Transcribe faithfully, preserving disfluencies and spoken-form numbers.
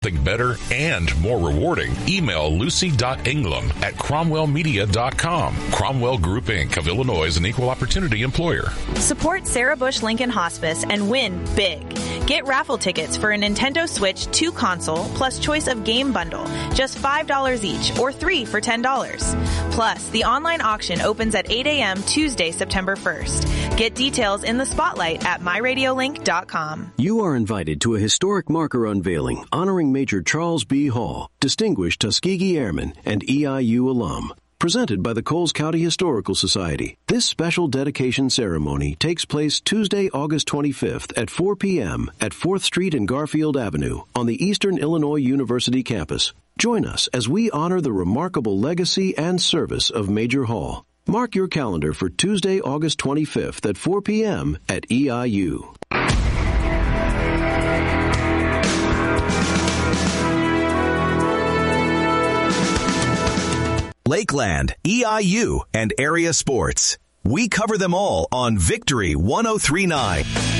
Think better and more rewarding. Email lucy.inglem at cromwell media dot com. Cromwell Group, Incorporated of Illinois is an equal opportunity employer. Support Sarah Bush Lincoln Hospice and win big. Get raffle tickets for a Nintendo Switch two console plus choice of game bundle, just five dollars each, or three for ten dollars. Plus, the online auction opens at eight a.m. Tuesday, September first. Get details in the spotlight at my radio link dot com. You are invited to a historic marker unveiling honoring Major Charles B. Hall, distinguished Tuskegee Airman and E I U alum. Presented by the Coles County Historical Society. This special dedication ceremony takes place Tuesday, August twenty-fifth at four p.m. at fourth Street and Garfield Avenue on the Eastern Illinois University campus. Join us as we honor the remarkable legacy and service of Major Hall. Mark your calendar for Tuesday, August twenty-fifth at four p.m. at E I U. Lakeland, E I U, and area sports. We cover them all on Victory one oh three point nine.